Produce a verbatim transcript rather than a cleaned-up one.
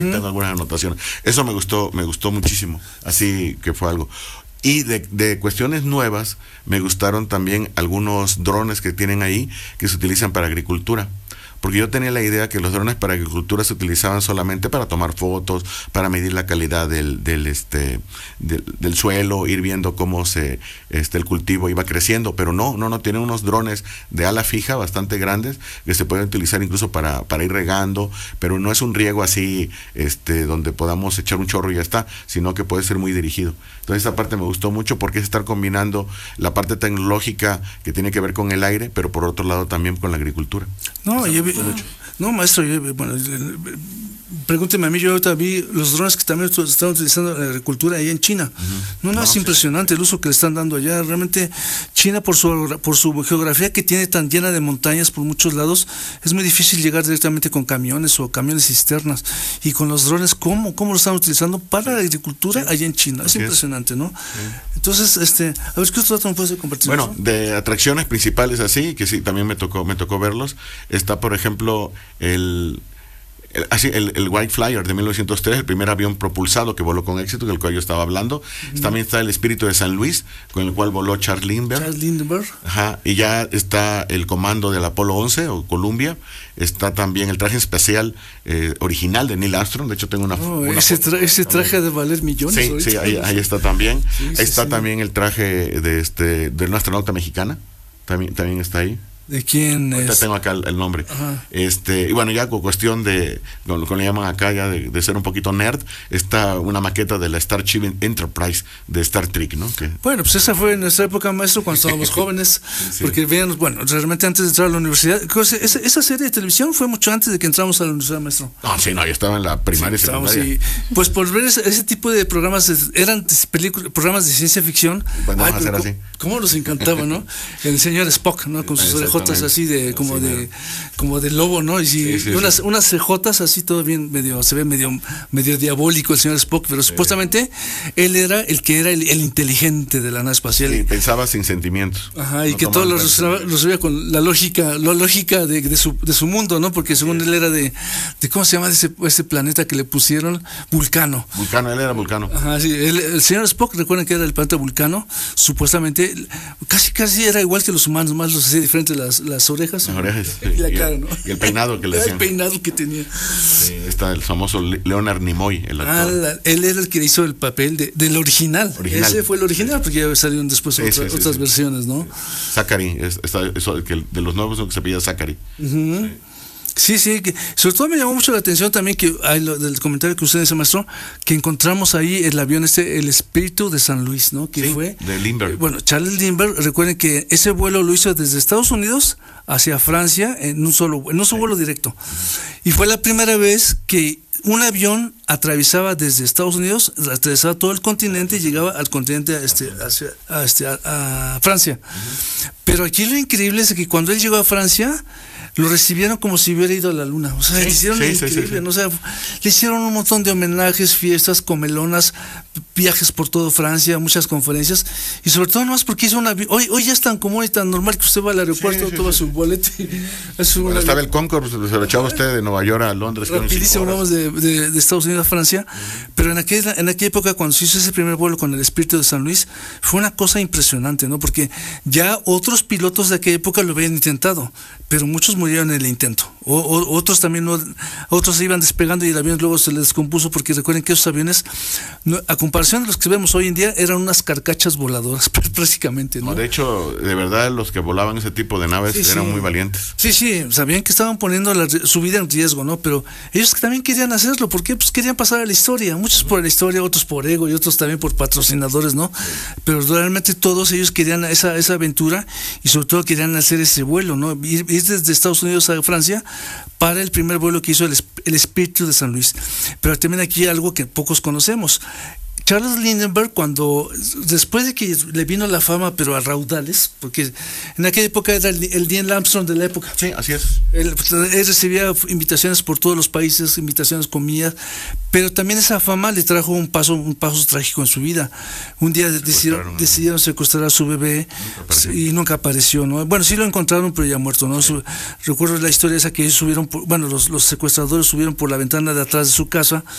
Tengo algunas anotaciones. Eso me gustó, me gustó muchísimo. Así que fue algo. Y de, de cuestiones nuevas, me gustaron también algunos drones que tienen ahí que se utilizan para agricultura. Porque yo tenía la idea que los drones para agricultura se utilizaban solamente para tomar fotos, para medir la calidad del, del este del, del suelo, ir viendo cómo se este el cultivo iba creciendo, pero no, no, no, tienen unos drones de ala fija bastante grandes que se pueden utilizar incluso para, para ir regando, pero no es un riego así este donde podamos echar un chorro y ya está, sino que puede ser muy dirigido. Entonces esa parte me gustó mucho porque es estar combinando la parte tecnológica que tiene que ver con el aire, pero por otro lado también con la agricultura. No, yo vi, no, maestro, yo, bueno, pregúnteme a mí, yo ahorita vi los drones que también están utilizando en la agricultura allá en China. Uh-huh. No, no, no, es sí. impresionante el uso que le están dando allá. Realmente China, por su por su geografía que tiene tan llena de montañas por muchos lados, es muy difícil llegar directamente con camiones o camiones cisternas. Y con los drones, ¿cómo, cómo lo están utilizando para la agricultura sí. allá en China? Es Así impresionante, es. ¿no? Sí. Entonces, este, a ver, ¿qué otro dato me puedes compartir? Bueno, de atracciones principales así, que sí, también me tocó, me tocó verlos, está, por ejemplo, el... El, así, el, el White Flyer de mil novecientos tres, el primer avión propulsado que voló con éxito, del cual yo estaba hablando. Mm. También está el Espíritu de San Luis, con el cual voló Charles Lindbergh. Charles Lindbergh. Ajá, y ya está el comando del Apolo once o Columbia. Está también el traje especial eh, original de Neil Armstrong. De hecho, tengo una, oh, una ese, tra ese traje ha de valer millones. Sí, ahorita. sí, ahí, ahí está también. Sí, ahí sí, está sí. también el traje de, este, de una astronauta mexicana. También, también está ahí. ¿De quién Ahorita es? tengo acá el, el nombre. Ajá. Este, y bueno, ya con cuestión de, lo que le llaman acá ya de, de ser un poquito nerd, está una maqueta de la Starship Enterprise de Star Trek, ¿no? Que, bueno, pues esa fue en nuestra época, maestro, cuando estábamos jóvenes, sí. porque vean, bueno, realmente antes de entrar a la universidad, esa, esa serie de televisión fue mucho antes de que entramos a la universidad, maestro. No, sí, no, yo estaba en la primaria sí, y secundaria. Sí. Pues por ver ese, ese tipo de programas, eran películas, programas de ciencia ficción. Pues vamos a hacer así. ¿Cómo nos encantaba, no? El señor Spock, ¿no? Con sus orejotas así de como sí, de como de lobo, ¿no? Y sí, sí, unas sí. unas cejotas así todo bien medio se ve medio medio diabólico el señor Spock, pero sí. supuestamente él era el que era el, el inteligente de la nave espacial. Sí, pensaba sin sentimientos. Ajá, y no que todo lo resolvía con la lógica, la lógica de, de su de su mundo, ¿no? Porque según sí. él era de, de ¿cómo se llama ese ese planeta que le pusieron? Vulcano. Vulcano, él era Vulcano. Ajá, sí, el, el señor Spock, recuerden que era el planeta Vulcano, supuestamente casi casi era igual que los humanos, más los hacía diferentes las las orejas. Las orejas, sí. y la y cara, el, ¿no? Y el peinado que le hacían. El peinado que tenía. Sí, está el famoso Leonard Nimoy, el actor. Ah, la, él era el que hizo el papel de, del original. original. Ese fue el original, sí. porque ya salieron después sí, otra, sí, sí, otras sí. versiones, ¿no? Zachary, es, está, eso, que de los nuevos que se pilla Zachary. Uh-huh. sí. Sí, sí, que sobre todo me llamó mucho la atención también que hay lo, del comentario que usted dice, maestro, que encontramos ahí el avión este, el Espíritu de San Luis, ¿no? Que sí, fue de Lindbergh. Eh, bueno, Charles Lindbergh, recuerden que ese vuelo lo hizo desde Estados Unidos hacia Francia en un solo, en un solo sí. vuelo directo. Y fue la primera vez que un avión atravesaba desde Estados Unidos, atravesaba todo el continente y llegaba al continente este, hacia, a, este, a, a Francia. Uh-huh. Pero aquí lo increíble es que cuando él llegó a Francia, lo recibieron como si hubiera ido a la luna. O sea, sí, le hicieron sí, increíble, sí, sí, sí. O sea, le hicieron un montón de homenajes, fiestas, comelonas, viajes por todo Francia, muchas conferencias, y sobre todo no más porque hizo una hoy hoy ya es tan común y tan normal que usted va al aeropuerto, sí, sí, toma sí. su boleto y es bueno, estaba el Concorde, se lo echaba usted de Nueva York a Londres. Rapidísimo, vamos de, de, de Estados Unidos a Francia, uh-huh. pero en aquella, en aquella época cuando se hizo ese primer vuelo con el Espíritu de San Luis, fue una cosa impresionante, ¿no? Porque ya otros pilotos de aquella época lo habían intentado, pero muchos murieron en el intento. O, o, otros también no, otros se iban despegando y el avión luego se les descompuso, porque recuerden que esos aviones, no, a comparación de los que vemos hoy en día, eran unas carcachas voladoras prácticamente, ¿no? No, de hecho, de verdad los que volaban ese tipo de naves sí, eran sí. muy valientes. Sí, sí, sabían que estaban poniendo la, su vida en riesgo, ¿no? Pero ellos también querían hacerlo, ¿por qué? Pues querían pasar a la historia, muchos por la historia, otros por ego y otros también por patrocinadores, ¿no? Sí. Pero realmente todos ellos querían esa, esa aventura y sobre todo querían hacer ese vuelo, ¿no? Ir, ir desde Estados Unidos a Francia para el primer vuelo que hizo el, el Espíritu de San Luis. Pero también aquí hay algo que pocos conocemos. Charles Lindbergh, cuando después de que le vino la fama, pero a raudales, porque en aquella época era el, el Neil Armstrong de la época. Sí, así es. Él, él recibía invitaciones por todos los países, invitaciones, comidas, pero también esa fama le trajo un paso, un paso trágico en su vida. Un día decidieron, decidieron secuestrar a su bebé nunca y nunca apareció, ¿no? Bueno, sí lo encontraron, pero ya muerto, ¿no? Sí. Su, recuerdo la historia esa que ellos subieron, por, bueno, los, los secuestradores subieron por la ventana de atrás de su casa,